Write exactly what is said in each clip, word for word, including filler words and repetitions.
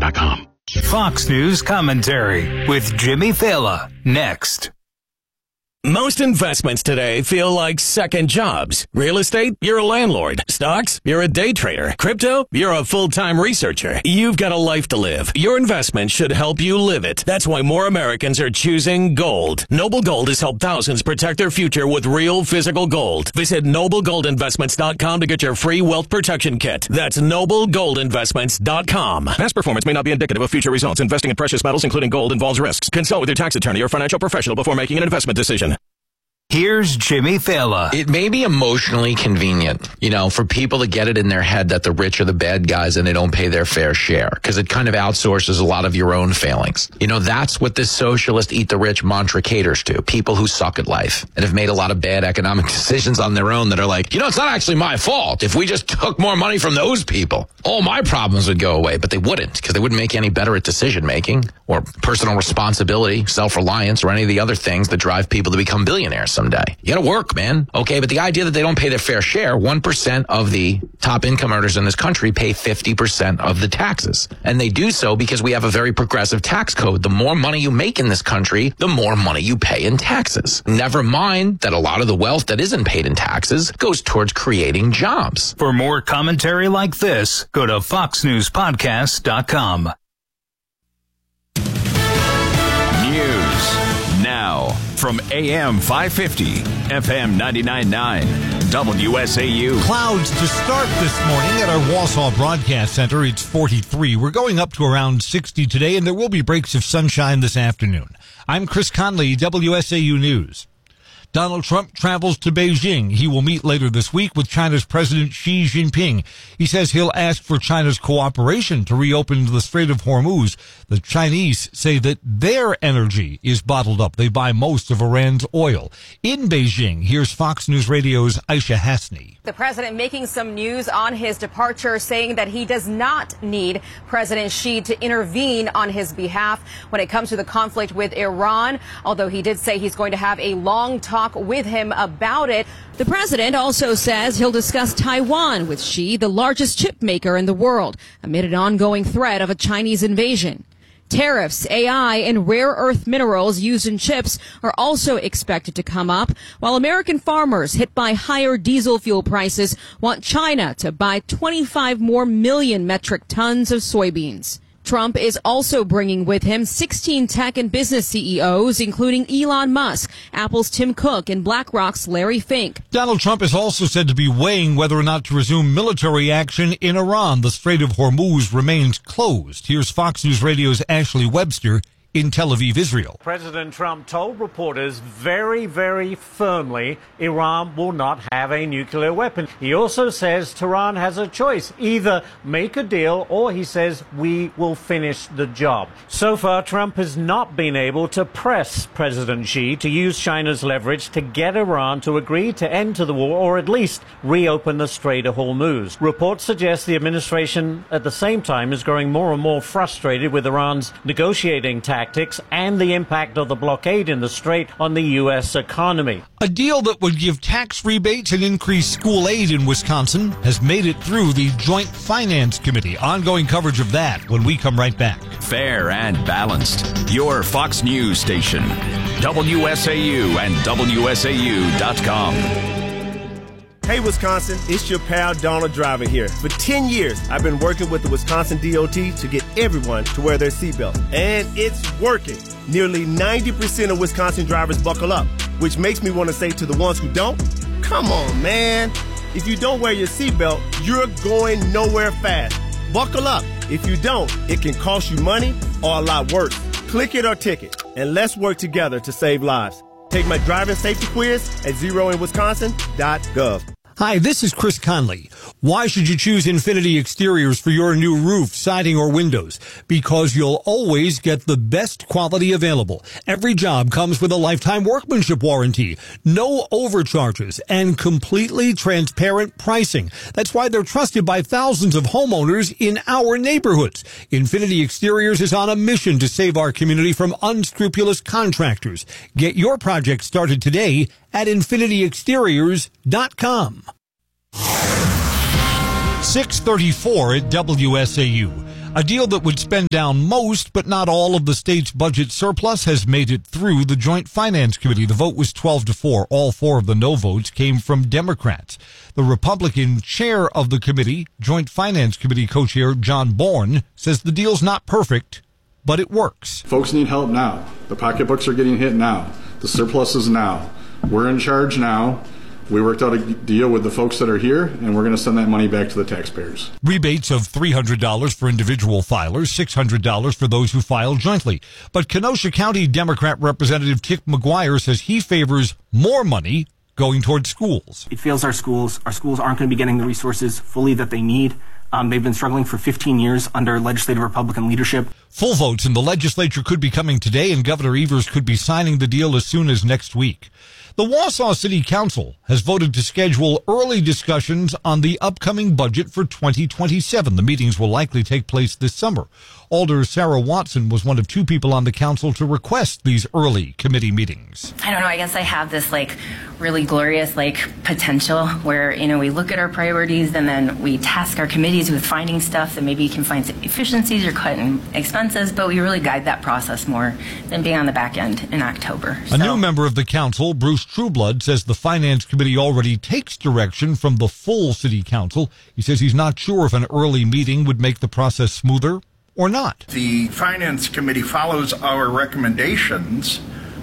dot com. Fox News commentary with Jimmy Fallon next. Most investments today feel like second jobs. Real estate, you're a landlord. Stocks, you're a day trader. Crypto, you're a full-time researcher. You've got a life to live. Your investment should help you live it. That's why more Americans are choosing gold. Noble Gold has helped thousands protect their future with real physical gold. Visit noble gold investments dot com to get your free wealth protection kit. That's noble gold investments dot com. Past performance may not be indicative of future results. Investing in precious metals, including gold, involves risks. Consult with your tax attorney or financial professional before making an investment decision. Here's Jimmy Fallon. It may be emotionally convenient, you know, for people to get it in their head that the rich are the bad guys and they don't pay their fair share, because it kind of outsources a lot of your own failings. You know, that's what this socialist eat the rich mantra caters to. People who suck at life and have made a lot of bad economic decisions on their own that are like, you know, it's not actually my fault. If we just took more money from those people, all my problems would go away. But they wouldn't, because they wouldn't make any better at decision making or personal responsibility, self-reliance, or any of the other things that drive people to become billionaires someday. You gotta work, man. Okay, but the idea that they don't pay their fair share, one percent of the top income earners in this country pay fifty percent of the taxes. And they do so because we have a very progressive tax code. The more money you make in this country, the more money you pay in taxes. Never mind that a lot of the wealth that isn't paid in taxes goes towards creating jobs. For more commentary like this, go to fox news podcast dot com. Now, from A M five fifty, F M ninety-nine point nine, W S A U. Clouds to start this morning at our Wausau Broadcast Center. It's forty-three. We're going up to around sixty today, and there will be breaks of sunshine this afternoon. I'm Chris Conley, W S A U News. Donald Trump travels to Beijing. He will meet later this week with China's President Xi Jinping. He says he'll ask for China's cooperation to reopen the Strait of Hormuz. The Chinese say that their energy is bottled up. They buy most of Iran's oil. In Beijing, here's Fox News Radio's Aisha Hasni. The president making some news on his departure, saying that he does not need President Xi to intervene on his behalf when it comes to the conflict with Iran, although he did say he's going to have a long talk with him about it. The president also says he'll discuss Taiwan with Xi, the largest chip maker in the world, amid an ongoing threat of a Chinese invasion. Tariffs, A I, and rare earth minerals used in chips are also expected to come up, while American farmers hit by higher diesel fuel prices want China to buy twenty-five more million metric tons of soybeans. Trump is also bringing with him sixteen tech and business C E Os, including Elon Musk, Apple's Tim Cook, and BlackRock's Larry Fink. Donald Trump is also said to be weighing whether or not to resume military action in Iran. The Strait of Hormuz remains closed. Here's Fox News Radio's Ashley Webster in Tel Aviv, Israel. President Trump told reporters very, very firmly Iran will not have a nuclear weapon. He also says Tehran has a choice. Either make a deal or, he says, we will finish the job. So far, Trump has not been able to press President Xi to use China's leverage to get Iran to agree to end to the war or at least reopen the Strait of Hormuz. Reports suggest the administration at the same time is growing more and more frustrated with Iran's negotiating tactics tactics and the impact of the blockade in the strait on the U S economy. A deal that would give tax rebates and increase school aid in Wisconsin has made it through the Joint Finance Committee. Ongoing coverage of that when we come right back. Fair and balanced. Your Fox News station. W S A U and W S A U dot com. Hey, Wisconsin, it's your pal Donald Driver here. For ten years, I've been working with the Wisconsin D O T to get everyone to wear their seatbelt. And it's working. Nearly ninety percent of Wisconsin drivers buckle up, which makes me want to say to the ones who don't, come on, man. If you don't wear your seatbelt, you're going nowhere fast. Buckle up. If you don't, it can cost you money or a lot worse. Click it or ticket, and let's work together to save lives. Take my driving safety quiz at zero in wisconsin dot gov. Hi, this is Chris Conley. Why should you choose Infinity Exteriors for your new roof, siding, or windows? Because you'll always get the best quality available. Every job comes with a lifetime workmanship warranty, no overcharges, and completely transparent pricing. That's why they're trusted by thousands of homeowners in our neighborhoods. Infinity Exteriors is on a mission to save our community from unscrupulous contractors. Get your project started today at infinity exteriors dot com. six thirty-four at W S A U. A deal that would spend down most, but not all, of the state's budget surplus has made it through the Joint Finance Committee. The vote was twelve to four. All four of the no votes came from Democrats. The Republican chair of the committee, Joint Finance Committee co-chair John Bourne, says the deal's not perfect, but it works. Folks need help now. The pocketbooks are getting hit now. The surplus is now. We're in charge now. We worked out a deal with the folks that are here, and we're going to send that money back to the taxpayers. Rebates of three hundred dollars for individual filers, six hundred dollars for those who file jointly. But Kenosha County Democrat Representative Tick McGuire says he favors more money going towards schools. It fails our schools. Our schools aren't going to be getting the resources fully that they need. Um, they've been struggling for fifteen years under legislative Republican leadership. Full votes in the legislature could be coming today, and Governor Evers could be signing the deal as soon as next week. The Wausau City Council has voted to schedule early discussions on the upcoming budget for twenty twenty-seven. The meetings will likely take place this summer. Alder Sarah Watson was one of two people on the council to request these early committee meetings. I don't know, I guess I have this like really glorious like potential where, you know, we look at our priorities and then we task our committees with finding stuff that maybe can find efficiencies or cutting expenses, but we really guide that process more than being on the back end in October. A so. new member of the council, Bruce Trueblood, says the Finance Committee already takes direction from the full city council. He says he's not sure if an early meeting would make the process smoother or not. The Finance Committee follows our recommendations,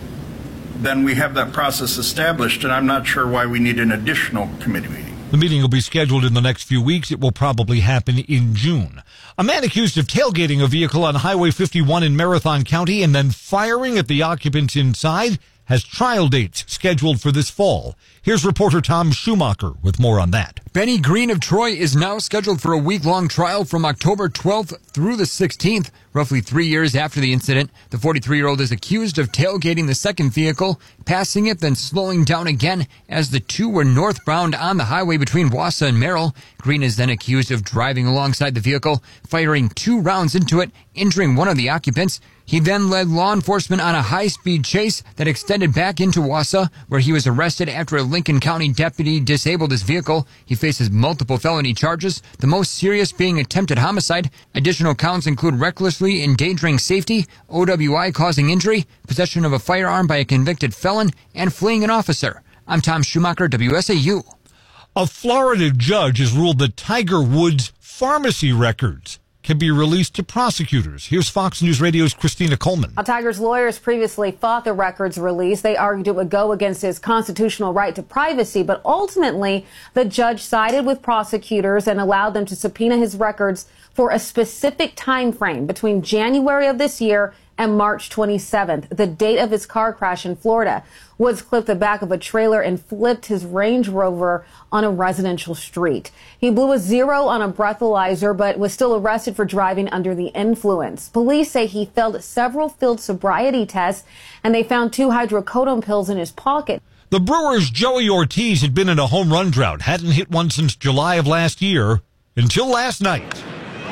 then we have that process established, and I'm not sure why we need an additional committee meeting. The meeting will be scheduled in the next few weeks. It will probably happen in June. A man accused of tailgating a vehicle on Highway fifty-one in Marathon County and then firing at the occupants inside has trial dates scheduled for this fall. Here's reporter Tom Schumacher with more on that. Benny Green of Troy is now scheduled for a week-long trial from October twelfth through the sixteenth. Roughly three years after the incident, the forty-three-year-old is accused of tailgating the second vehicle, passing it, then slowing down again as the two were northbound on the highway between Wausau and Merrill. Green is then accused of driving alongside the vehicle, firing two rounds into it, injuring one of the occupants. He then led law enforcement on a high-speed chase that extended back into Wausau, where he was arrested after a Lincoln County deputy disabled his vehicle. He faces multiple felony charges, the most serious being attempted homicide. Additional counts include recklessly endangering safety, O W I causing injury, possession of a firearm by a convicted felon, and fleeing an officer. I'm Tom Schumacher, W S A U. A Florida judge has ruled that Tiger Woods' pharmacy records can be released to prosecutors. Here's Fox News Radio's Christina Coleman. Now, Tiger's lawyers previously fought the records release. They argued it would go against his constitutional right to privacy, but ultimately the judge sided with prosecutors and allowed them to subpoena his records for a specific time frame between January of this year and March twenty-seventh, the date of his car crash in Florida. Woods clipped the back of a trailer and flipped his Range Rover on a residential street. He blew a zero on a breathalyzer, but was still arrested for driving under the influence. Police say he failed several field sobriety tests, and they found two hydrocodone pills in his pocket. The Brewers' Joey Ortiz had been in a home run drought, hadn't hit one since July of last year, until last night.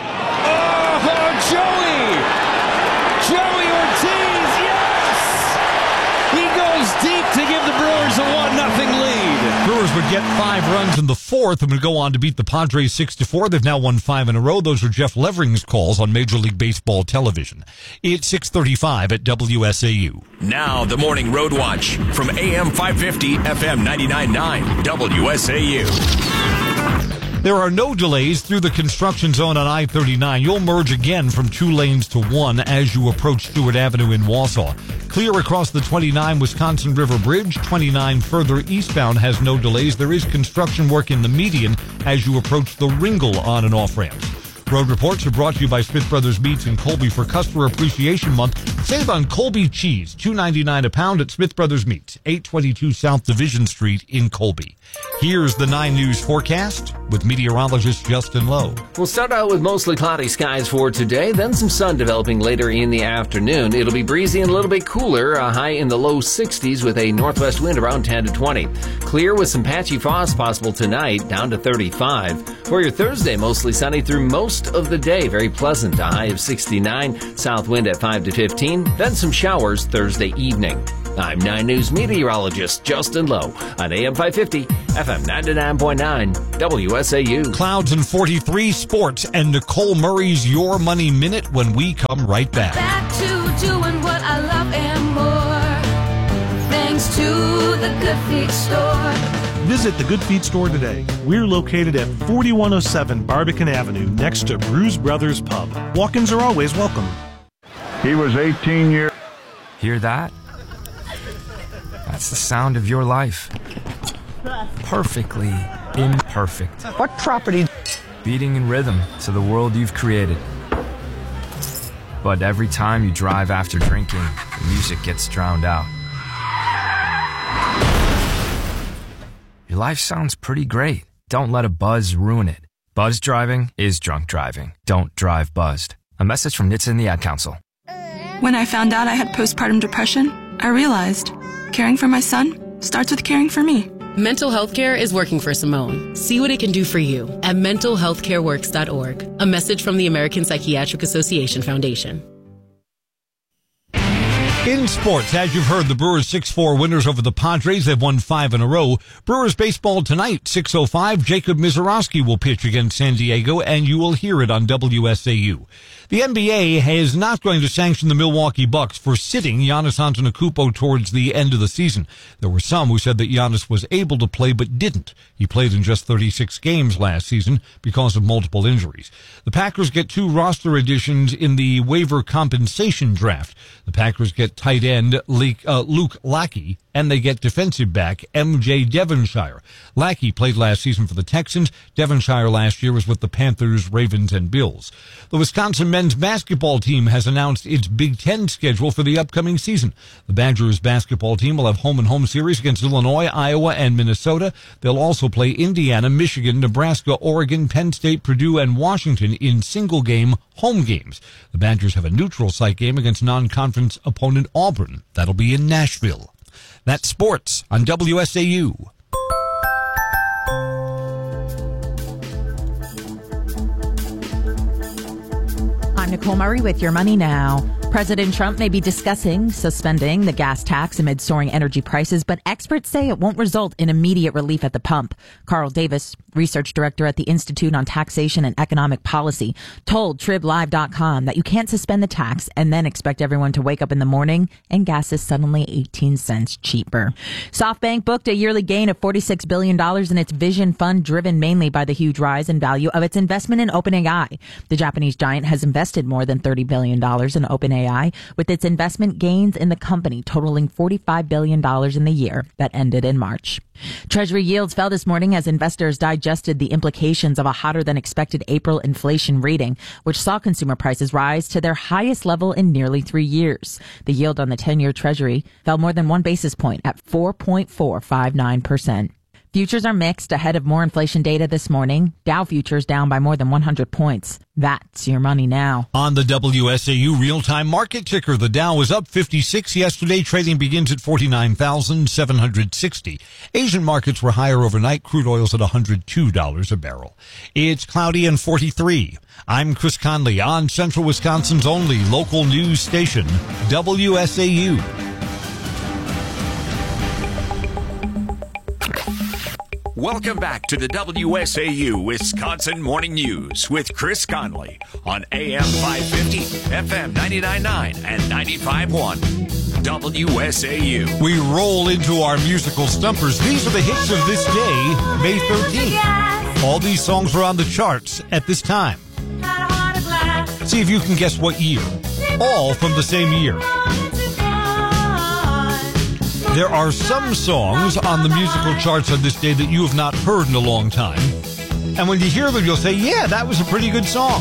Oh, Joey! Joey Ortiz, yes! He goes deep to give the Brewers a one nothing lead. Brewers would get five runs in the fourth and would go on to beat the Padres six to four. They've now won five in a row. Those are Jeff Levering's calls on Major League Baseball television. It's six thirty-five at W S A U. Now the Morning Road Watch from A M five fifty, F M ninety-nine point nine, W S A U. There are no delays through the construction zone on I thirty-nine. You'll merge again from two lanes to one as you approach Stewart Avenue in Wausau. Clear across the twenty-nine Wisconsin River Bridge. twenty-nine further eastbound has no delays. There is construction work in the median as you approach the Ringel on and off ramps. Road reports are brought to you by Smith Brothers Meats in Colby for Customer Appreciation Month. Save on Colby cheese, two ninety-nine a pound at Smith Brothers Meats, eight twenty-two South Division Street in Colby. Here's the nine News forecast with meteorologist Justin Lowe. We'll start out with mostly cloudy skies for today, then some sun developing later in the afternoon. It'll be breezy and a little bit cooler, a high in the low sixties with a northwest wind around ten to twenty. Clear with some patchy frost possible tonight, down to thirty-five. For your Thursday, mostly sunny through most of the day. Very pleasant, a high of sixty-nine. South wind at five to fifteen. Then some showers Thursday evening. I'm nine News meteorologist Justin Lowe on A M five fifty, F M ninety-nine point nine, W S A U. Clouds and forty-three, sports, and Nicole Murray's Your Money Minute when we come right back. Back to doing what I love and more, thanks to the Good Feet Store. Visit the Good Feet Store today. We're located at forty-one oh seven Barbican Avenue, next to Bruise Brothers Pub. Walk-ins are always welcome. He was eighteen years. Hear that? That's the sound of your life. Perfectly imperfect. What property? Beating in rhythm to the world you've created. But every time you drive after drinking, the music gets drowned out. Your life sounds pretty great. Don't let a buzz ruin it. Buzz driving is drunk driving. Don't drive buzzed. A message from N H T S A and the Ad Council. When I found out I had postpartum depression, I realized caring for my son starts with caring for me. Mental health care is working for Simone. See what it can do for you at mental health care works dot org. A message from the American Psychiatric Association Foundation. In sports, as you've heard, the Brewers six four winners over the Padres. They've won five in a row. Brewers baseball tonight, six oh five. Jacob Mizorowski will pitch against San Diego, and you will hear it on W S A U. The N B A is not going to sanction the Milwaukee Bucks for sitting Giannis Antetokounmpo towards the end of the season. There were some who said that Giannis was able to play but didn't. He played in just thirty-six games last season because of multiple injuries. The Packers get two roster additions in the waiver compensation draft. The Packers get tight end Luke Lackey, and they get defensive back M J Devonshire. Lackey played last season for the Texans. Devonshire last year was with the Panthers, Ravens, and Bills. The Wisconsin men's basketball team has announced its Big Ten schedule for the upcoming season. The Badgers basketball team will have home-and-home series against Illinois, Iowa, and Minnesota. They'll also play Indiana, Michigan, Nebraska, Oregon, Penn State, Purdue, and Washington in single-game home games. The Badgers have a neutral site game against non-conference opponent Auburn. That'll be in Nashville. That's sports on W S A U. I'm Nicole Murray with Your Money Now. President Trump may be discussing suspending the gas tax amid soaring energy prices, but experts say it won't result in immediate relief at the pump. Carl Davis, research director at the Institute on Taxation and Economic Policy, told Trib Live dot com that you can't suspend the tax and then expect everyone to wake up in the morning and gas is suddenly eighteen cents cheaper. SoftBank booked a yearly gain of forty-six billion dollars in its Vision Fund, driven mainly by the huge rise in value of its investment in OpenAI. The Japanese giant has invested more than thirty billion dollars in OpenAI, with its investment gains in the company totaling forty-five billion dollars in the year that ended in March. Treasury yields fell this morning as investors digested the implications of a hotter than expected April inflation reading, which saw consumer prices rise to their highest level in nearly three years. The yield on the ten-year Treasury fell more than one basis point at four point four five nine percent. Futures are mixed ahead of more inflation data this morning. Dow futures down by more than one hundred points. That's Your Money Now. On the W S A U real-time market ticker, the Dow was up fifty-six yesterday. Trading begins at forty-nine thousand seven hundred sixty. Asian markets were higher overnight. Crude oil's at one hundred two dollars a barrel. It's cloudy and forty-three. I'm Chris Conley on Central Wisconsin's only local news station, W S A U. Welcome back to the W S A U Wisconsin Morning News with Chris Conley on A M five fifty, F M ninety-nine point nine, and ninety-five point one W S A U. We roll into our musical stumpers. These are the hits of this day, May thirteenth. All these songs are on the charts at this time. See if you can guess what year. All from the same year. There are some songs on the musical charts on this day that you have not heard in a long time. And when you hear them, you'll say, yeah, that was a pretty good song.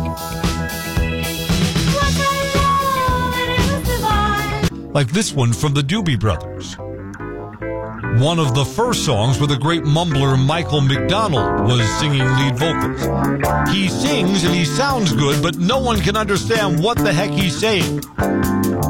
Like this one from the Doobie Brothers. One of the first songs where the great mumbler Michael McDonald was singing lead vocals. He sings and he sounds good, but no one can understand what the heck he's saying.